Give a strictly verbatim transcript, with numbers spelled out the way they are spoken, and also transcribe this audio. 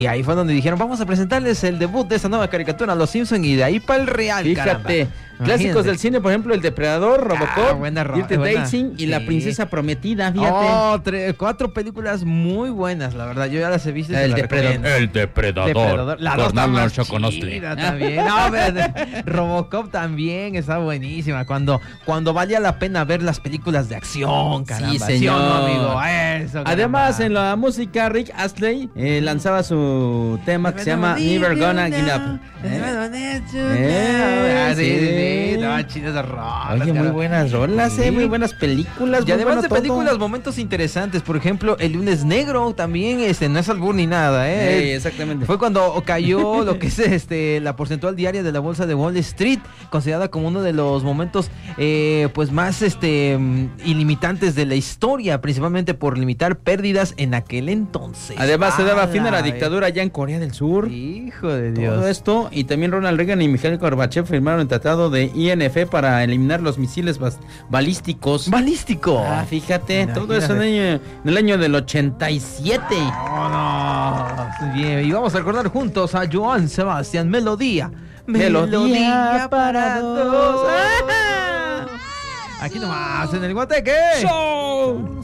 Y ahí fue donde dijeron, vamos a presentarles el debut de esta nueva caricatura, Los Simpson, y de ahí para el real, Fíjate, caramba. clásicos Imagínate. del cine, por ejemplo, El Depredador, Robocop, Ah, buena ro- Dirty buena, Dancing y sí. La Princesa Prometida, fíjate. Oh, tre- cuatro películas muy buenas, la verdad. Yo ya las he visto. y se El las Depredador. recomiendo. El depredador. Depredador. La dos está Fernando más Choconostle. chida también. No, espérate. Robocop también está buenísima. Cuando, cuando valía la pena ver las películas de acción, caramba. Sí, ¿Sí o señor. no, amigo? Eso, caramba. Además, en la música, Rick Astley eh, lanzaba su tema que se llama Never Gonna Give Up. ¿Eh? Eh, Ah, sí, sí, sí. sí. No, chidas esas rolas, Oye, muy caramba. buenas rolas, eh, Sí. muy buenas películas. Y muy además bueno de todo. películas, momentos interesantes. Por ejemplo, El Lunes Negro también, este, no es albur ni nada, ¿eh? Ey, exactamente. Fue cuando cayó lo que es este la porcentual diaria de la bolsa de Wall Street, considerada como uno de los momentos eh, pues más este mm, ilimitantes de la historia, principalmente por limitar pérdidas en aquel entonces. Además, se daba ¡Hala! fin a la dictadura allá en Corea del Sur. Hijo de Dios. Todo esto, y también Ronald Reagan y Mikhail Gorbachev firmaron el tratado de I N F para eliminar los misiles bas- balísticos. Balístico. Ah, fíjate, todo eso en Imagínate. el, año, en el año del ochenta y siete. No, no. Bien, y vamos a recordar juntos a Joan Sebastián, Melodía. Melodía para dos. Aquí nomás, en el Guateque. ¡Show!